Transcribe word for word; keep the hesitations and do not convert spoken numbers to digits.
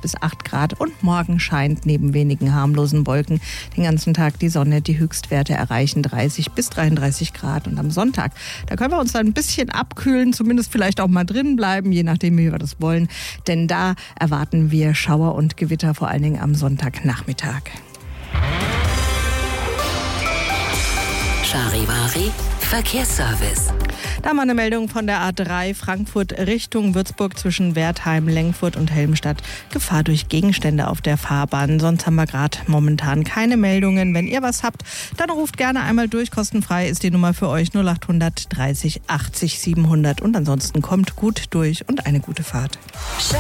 bis acht Grad und morgen scheint neben wenigen harmlosen Wolken den ganzen Tag die Sonne. Die Höchstwerte erreichen dreißig bis dreiunddreißig Grad und am Sonntag, da können wir uns dann ein bisschen abkühlen, zumindest vielleicht auch mal drin bleiben, je nachdem, wie wir das wollen, denn da erwarten wir Schauer und Gewitter, vor allen Dingen am Sonntagnachmittag. Charivari Verkehrsservice. Da mal eine Meldung von der A drei Frankfurt Richtung Würzburg zwischen Wertheim, Lengfurt und Helmstadt. Gefahr durch Gegenstände auf der Fahrbahn. Sonst haben wir gerade momentan keine Meldungen. Wenn ihr was habt, dann ruft gerne einmal durch. Kostenfrei ist die Nummer für euch null acht hundert dreißig achtzig siebenhundert. Und ansonsten kommt gut durch und eine gute Fahrt.